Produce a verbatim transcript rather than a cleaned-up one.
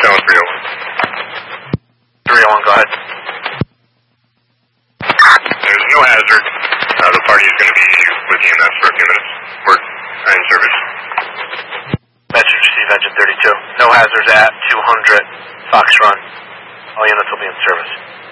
Tower three oh one. three oh one, go ahead. There's no hazard. Uh, the party is going to be with E M S for a few minutes. We're in service. Message received, engine thirty-two. No hazards at two hundred Fox Run. All units will be in service.